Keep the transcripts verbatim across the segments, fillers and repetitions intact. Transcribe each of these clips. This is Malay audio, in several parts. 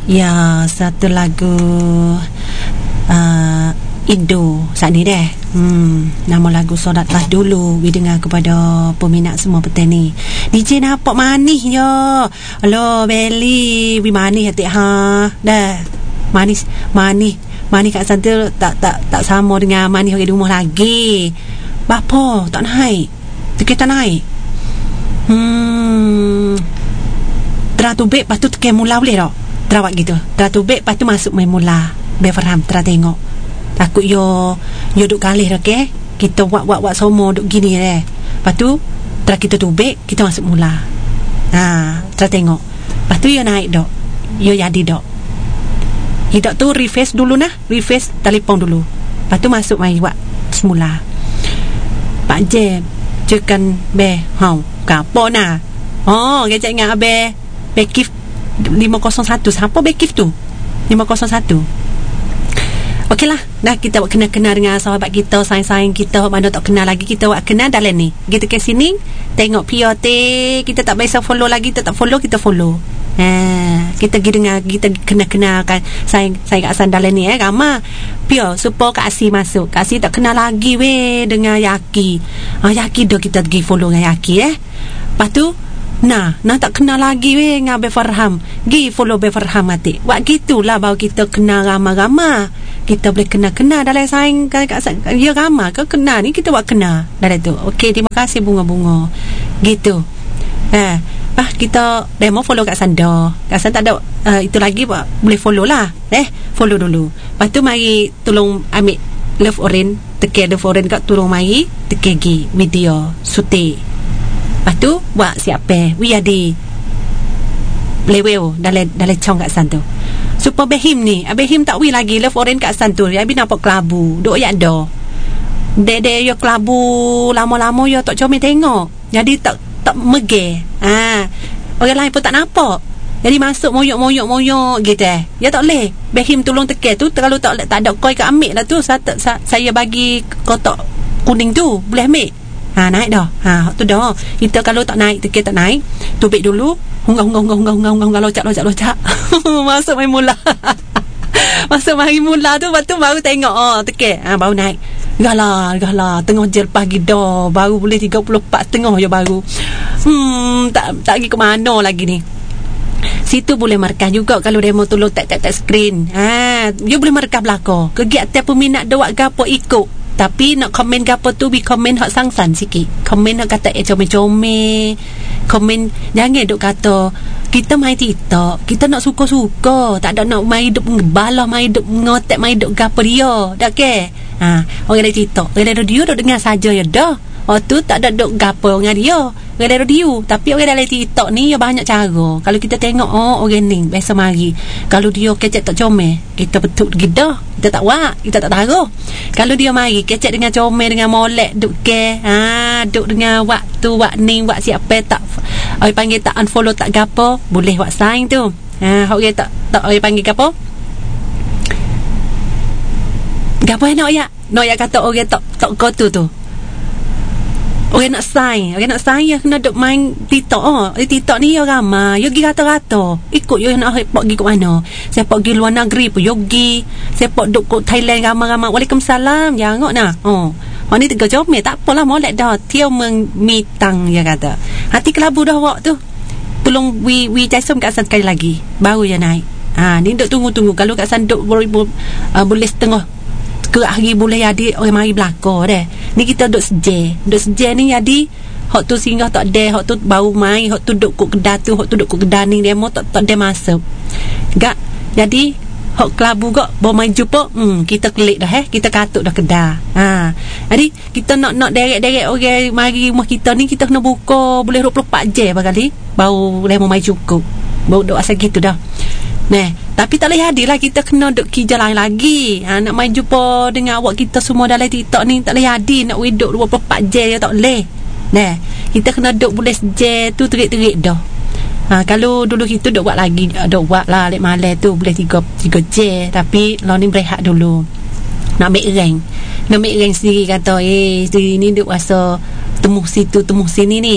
Ya, satu lagu uh, Indo saat ni deh. Hmm, nama lagu Solatlah Dulu we dengar kepada peminat semua petani. D J nampak manis yo. Hello Belly, we manis hati ha. Dah. Manis, manis. Manis kat sana tak tak tak sama dengan manis orang di rumah lagi. Bapa tak naik. Tiket tak naik. Hmm. Teratur beg lepas tu tekan mula boleh tak? Terawat gitu. Teratur beg lepas tu masuk main mula. Befarham terah tengok. Takut yo yo duk kalih dah ke. Kita buat-buat-buat semua duk gini eh. Lepas tu terah kita tubik, kita masuk mula. Ha, terah tengok. Lepas tu yo naik dok. Yo jadi dok. Hidup tu reface dulu nah, reface telefon dulu. Lepas tu masuk mai buat semula. Pak Jem, cekan be hau kapo nah. Oh, kecek ingat abe Bekif lima kosong satu. Siapa Bekif tu? lima kosong satu. Okeylah, dah kita buat kenal-kenal dengan sahabat kita, sayang-sayang kita, mana tak kenal lagi, kita buat kenal dalam ni. Kita ke sini, tengok P O T, kita tak biasa follow lagi, kita tak follow, kita follow. Ha, kita pergi dengar, kita kenal-kenalkan sayang sayang kat sandalan ni eh, Rama. Pio, supaya Kak Asi masuk. Kak Asi tak kenal lagi weh dengan Yaki. Ah, Yaki dah kita pergi follow dengan Yaki eh. Lepas tu Nah, nah tak kenal lagi weh dengan Abel Farham. Gi follow Abel Farham mati. Buat gitulah baru kita kenal Rama-Rama. Kita boleh kenal-kenal dalam saing kat ya Rama ke kenal ni kita buat kenal dalam tu. Okey, terima kasih bunga-bunga. Gitu. Eh, ah kita demo follow kat Sanda. Kat Sanda tak ada uh, itu lagi buat, boleh follow lah. Eh, follow dulu. Lepas tu mari tolong ambil Love Orange, tekan Love Orange kat tolong mari tekan gi video syuting. Lepas tu buat siapa we ada level dalam dalam cong kat sana tu. Super Behim ni Behim tak we lagi Love Orange kat sana tu. Abi nampak kelabu duk ya ada dede yo kelabu lama-lama yo tak comel tengok. Jadi tak tak mege. Ha, orang lain pun tak nampak. Jadi masuk moyok-moyok-moyok gitu eh. Ya tak boleh. Behim tolong tekan tu. Kalau tak tak ada koi ke ambil lah tu. Saya, saya bagi kotak kuning tu boleh ambil. Ha, naik dah. Ha, tu dah. Kita kalau tak naik, tekan tak naik, tubik dulu. Hunggah-hunggah-hunggah-hunggah-hunggah locak-locak-locak. Masuk main mula. Masuk mari mula tu, lepas tu baru tengok. Oh, tekan. Ha, baru naik. Galah, galah. Tengah je lepas dah. Baru boleh tiga puluh empat setengah je baru. Hmm, tak tak pergi ke mana lagi ni. Situ boleh markah juga kalau demo tolong tap-tap-tap screen. Ha, dia boleh markah belakang. Kegiatan peminat dawak gapo ikut. Tapi nak komen ke apa tu, we komen hak sangsan sikit. Komen nak kata eh comel-comel. Komen jangan duk kata kita main TikTok, kita nak suka-suka, tak ada nak main duk ngebalah, main duk ngotek, main duk gapo dia. Dak ke? Ha, orang dari TikTok, orang dari radio duk dengar saja ya dah. Oh tu tak ada duk gapo dengan dia. Orang dari radio, tapi orang dari TikTok ni ya banyak cara. Kalau kita tengok oh orang ni biasa mari. Kalau dia kecek tak comel, kita betul gidah. Kita tak wak, kita tak taruh. Kalau dia mari kecek dengan comel, dengan molek duk ke, ha, duk dengan waktu wak ni wak siapa tak orang panggil tak unfollow tak gapo, boleh wak sign tu. Ha, orang tak tak orang panggil gapo? Gapo nak ya? Nak ya kata orang tak tak kotu tu. Orang nak sign, orang nak sign ya kena duk main TikTok. Oh, TikTok ni ya ramai. Yo gi rata-rata. Ikut yo nak hepok gi ke mana. Siapa gi luar negeri pun yo gi. Siapa duk kat Thailand ramai-ramai. Waalaikumsalam. Jangan nah. Oh. Orang ni tiga comel tak apalah molek dah. Tiao mengmitang ya kata. Hati kelabu dah wak tu. Tolong we we jasum kat sana sekali lagi. Baru ya naik. Ha, ni duk tunggu-tunggu. Kalau kat sana duk boleh uh, boleh setengah ke hari boleh jadi orang mari belakang deh. Ni kita duk seje. Duk seje ni jadi hak tu singgah tak ada, hak tu baru mai, hak tu duk kok kedah tu, hak tu duk kok kedah ni demo tak tak ada masuk. Gak. Jadi hak kelabu gak baru mai jumpa, hmm kita klik dah eh, kita katuk dah kedah. Ha. Jadi kita nak nak derek-derek orang mari rumah kita ni kita kena buka boleh dua puluh empat jam kali baru demo mai cukup. Baru duk asal gitu dah. Nah, tapi tak boleh hadilah kita kena duk kerja lain lagi. Ha, nak main jumpa dengan awak kita semua dalam TikTok ni tak boleh hadir nak duduk dua puluh empat jam je tak boleh. Nah, kita kena duk boleh je tu terik-terik dah. Ha, kalau dulu kita duk buat lagi, duk buat lah lek malam tu boleh tiga jam, tapi lo ni berehat dulu. Nak ambil rank. Nak ambil rank sendiri kata, eh, ni duk rasa temu situ temu sini ni.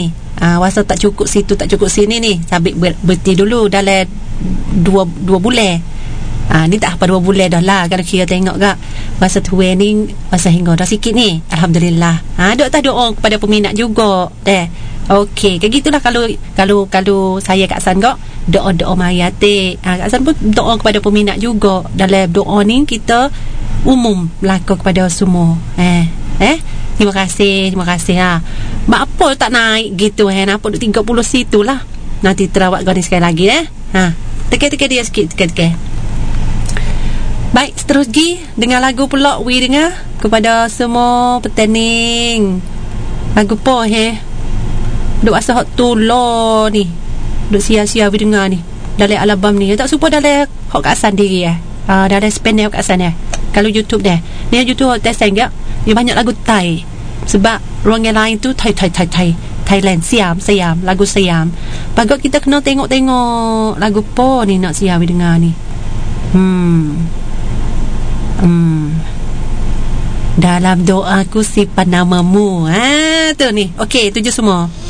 Ah, wasa tak cukup situ, tak cukup sini ni, sabit ber, berhenti dulu dalam dua dua bulan. Ah, ni tak apa dua bulan dah lah kalau kira tengok gak. Masa training, masa hingga dah sikit ni. Alhamdulillah. Ha, dok tak doa kepada peminat juga. Deh. Okey, kayak gitulah kalau kalau kalau saya Kak San gak doa-doa mayate. Ha, Kak San pun doa kepada peminat juga. Dalam doa ni kita umum berlaku kepada semua. Eh, eh. Terima kasih, terima kasih ha. Mak apa tak naik gitu eh. Nampak duk tiga puluh situ lah. Nanti terawat kau ni sekali lagi eh. Ha. Tekan-tekan dia sikit, tekan-tekan. Baik, seterusnya dengan lagu pula we dengar kepada semua petening. Lagu apa eh? Duk asa hot tulo ni. Duk sia-sia we dengar ni. Dalam album ni tak suka dalam hot Kak San diri eh. Ah, dalam spend Kak San eh. Kalau YouTube deh. Ni YouTube hot test enggak? Dia banyak lagu Thai. Sebab orang yang lain tu Thai Thai Thai Thai. Thailand, Siam, Siam, lagu Siam. Bagus kita kena tengok-tengok lagu apa ni nak siap we dengar ni. Hmm. Hmm. Dalam doaku simpan namamu. Ah, tu ni. Okey, tuju semua.